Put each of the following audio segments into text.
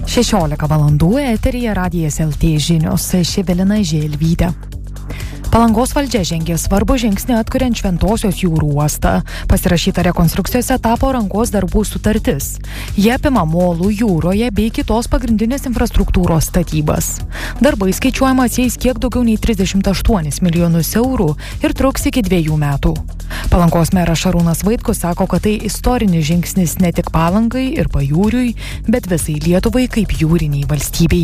16 valandų eteryje Radijas LT žinios, Evelina Želvytė. Palangos valdžia žengė svarbų žingsnį atkuriant Šventosios jūrų uostą. Pasirašyta rekonstrukcijos etapo rangos darbų sutartis. Jie apima molų jūroje bei kitos pagrindinės infrastruktūros statybas. Darbai skaičiuojama atsieis kiek daugiau nei 38 milijonus eurų ir truks iki 2 metų. Palangos meras Šarūnas Vaitkus sako, kad tai istorinis žingsnis ne tik Palangai ir Pajūriui, bet visai Lietuvai kaip jūriniai valstybei.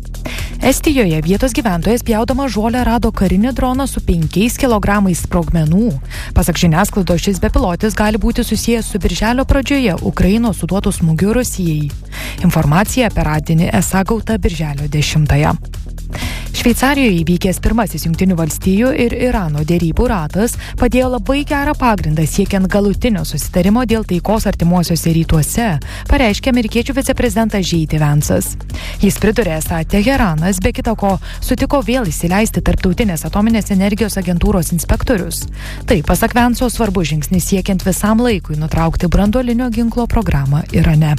Estijoje vietos gyventojas pjaudama žolę rado karinį droną su 5 kilogramais sprogmenų. Pasak žiniasklaidos, šis bepilotis gali būti susijęs su birželio pradžioje Ukrainos suduotų smūgių Rusijai. Informacija apie radinį esą gauta birželio 10-ąją. Šveicarijoje įvykęs pirmasis Jungtinių valstijų ir Irano derybų ratas padėjo labai gerą pagrindą siekiant galutinio susitarimo dėl taikos artimuosiuose rytuose, pareiškė amerikiečių viceprezidentas J.D. Vance'as. Jis pridurė, esą Teheranas be kita ko sutiko vėl įsileisti Tarptautinės atominės energijos agentūros inspektorius. Tai, pasak Vance'o, svarbus žingsnis siekiant visam laikui nutraukti branduolinio ginklo programą Irane.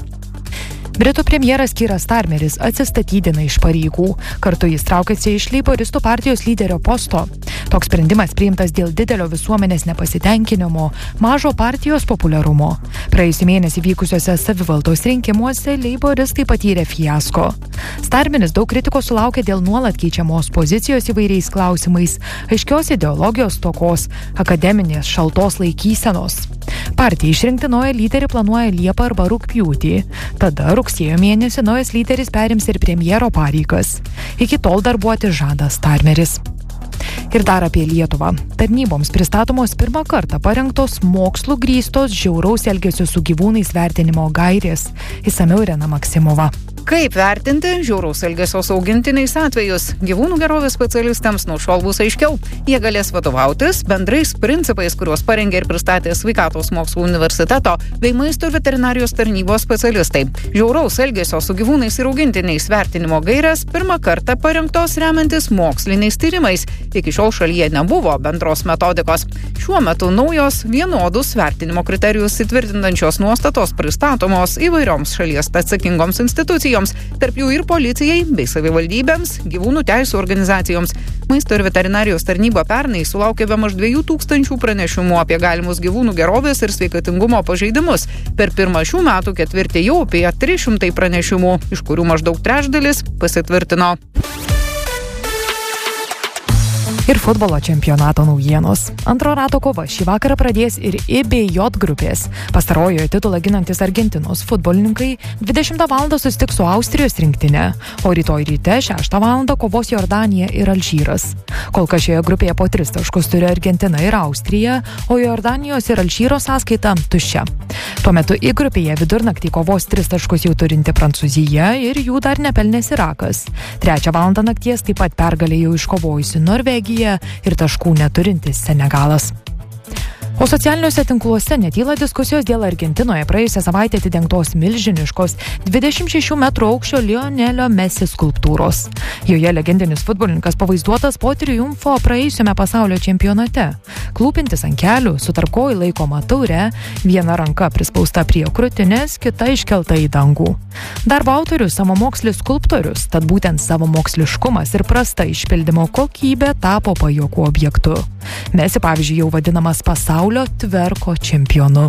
Britų premjeras Keeras Starmeris atsistatydina iš pareigų. Kartu jis traukiasi iš Leiboristų partijos lyderio posto. Toks sprendimas priimtas dėl didelio visuomenės nepasitenkinimo, mažo partijos populiarumo. Praėjusį mėnesį vykusiuose savivaldos rinkimuose Leiboristai patyrė fiasko. Starmeris daug kritikos sulaukė dėl nuolat keičiamos pozicijos įvairiais klausimais, aiškios ideologijos stokos, akademinės šaltos laikysenos. Partija išrinkti naują lyderį planuoja Liepą arba rugpjūtį. Tada rugsėjo mėnesį naujas lyderis perims ir premjero pareigas. Iki tol darbuoti žada Starmeris. Ir dar apie Lietuvą. Tarnyboms pristatomos pirmą kartą parengtos mokslu grįstos žiauraus elgesio su gyvūnais vertinimo gairės. Išsamiau Irena Maksimova. Kaip vertinti žiauraus elgesio su augintiniais atvejus? Gyvūnų gerovės specialistams nuo šiol bus aiškiau. Jie galės vadovautis bendrais principais, kuriuos parengė ir pristatė Sveikatos mokslų universiteto bei Maisto ir veterinarijos tarnybos specialistai. Žiauraus elgesio su gyvūnais ir augintiniais vertinimo gairės pirmą kartą parengtos remiantis moksliniais tyrimais. Iki šiol šalyje nebuvo bendros metodikos. Šiuo metu naujos vienodus vertinimo kriterijus įtvirtinančios nuostatos pristatomos įvairioms šalies atsakingoms institucijoms, tarp jų ir policijai bei savivaldybėms, gyvūnų teisių organizacijoms. Maisto ir veterinarijos tarnyba pernai sulaukė bemaž 2000 pranešimų apie galimus gyvūnų gerovės ir sveikatingumo pažeidimus. Per pirmą šių metų ketvirtį jau apie 300 pranešimų, iš kurių maždaug trečdalis pasitvirtino. Ir futbolo čempionato naujienos. Antro rato kova šį vakarą pradės ir IBJ grupės. Pastarojoje titulą ginantis Argentinos futbolininkai 20 val. Susitiks su Austrijos rinktinė, o rytoj ryte 6 val. Kovos Jordanija ir Alžyras. Kol kas šioje grupėje po 3 taškus turi Argentina ir Austrija, o Jordanijos ir Alžyro sąskaita tuščia. Tuo metu į grupėje vidurnaktį kovos 3 taškus jau turinti Prancūzija ir jų dar nepelnės Irakas. 3 val. Nakties taip pat pergalę jau iškovojusi Norvegija ir taškų neturintis Senegalas. O socialiniuose tinkluose netyla diskusijos dėl Argentinoje praėjusią savaitę atidengtos milžiniškos 26 metrų aukščio Lionelio Messi skulptūros. Joje legendinis futbolininkas pavaizduotas po triumfo praėjusiame pasaulio čempionate. Klūpintis ant kelių, su tarp kojų laikoma taure, viena ranka prispausta prie krūtinės, kita iškelta į dangų. Darbo autorius savamokslis skulptorius, tad būtent savamoksliškumas ir prasta išpildymo kokybė tapo pajuokų objektu. Messi, pavyzdžiui, jau vadinamas pasaulio tverko čempionu.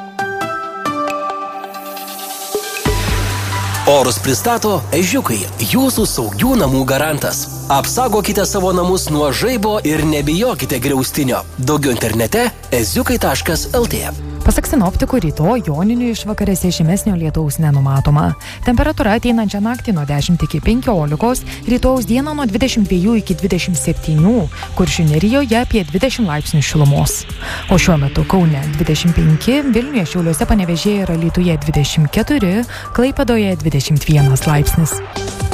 Orus pristato Ežiukai, jūsų saugių namų garantas. Apsaugokite savo namus nuo žaibo ir nebijokite griaustinio. Daugiau internete eziukai.lt. Pasak sinoptikų, rytoj joninių išvakarėse žymesnio lietaus nenumatoma. Temperatūra ateinančią naktį nuo 10 iki 15, rytojaus dieną nuo 22 iki 27, Kuršių Nerijoje apie 20 laipsnių šilumos. O šiuo metu Kaune 25, Vilniuje, Šiauliuose, Panevėžyje ir Alytuje 24, Klaipėdoje 21 laipsnis.